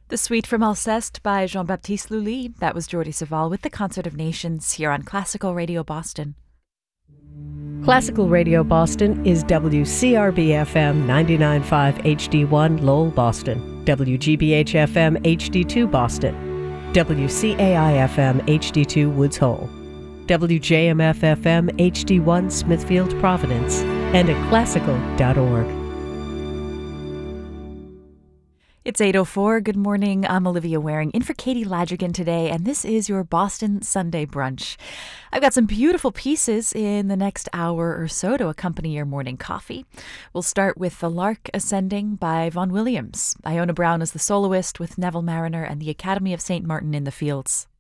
The Suite from Alceste by Jean-Baptiste Lully. That was Jordi Savall with the Concert of Nations here on Classical Radio Boston. Classical Radio Boston is WCRB-FM 99.5 HD1 Lowell, Boston, WGBH-FM HD2 Boston, WCAI-FM HD2 Woods Hole, WJMF-FM HD1 Smithfield, Providence, and at classical.org. It's 8:04. Good morning. I'm Olivia Waring in for Katie Ladrigan today, and this is your Boston Sunday Brunch. I've got some beautiful pieces in the next hour or so to accompany your morning coffee. We'll start with The Lark Ascending by Vaughan Williams. Iona Brown is the soloist with Neville Marriner and the Academy of St. Martin in the Fields.